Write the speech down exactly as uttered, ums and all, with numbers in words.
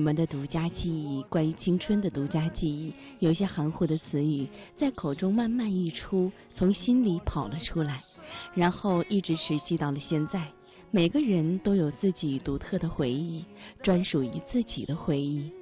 们的独家记忆，关于青春的独家记忆，有些含糊的词语在口中慢慢溢出，从心里跑了出来，然后一直持续到了现在。每个人都有自己独特的回忆，专属于自己的回忆。